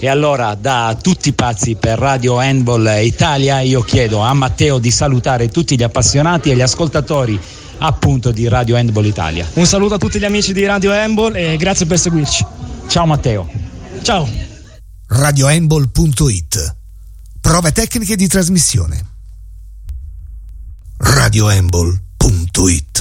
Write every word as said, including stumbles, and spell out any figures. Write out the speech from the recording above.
E allora, da tutti pazzi per Radio Handball Italia, io chiedo a Matteo di salutare tutti gli appassionati e gli ascoltatori appunto di Radio Handball Italia. Un saluto a tutti gli amici di Radio Handball e grazie per seguirci. Ciao Matteo. Ciao. radio handball punto it. Prove tecniche di trasmissione. radio handball punto it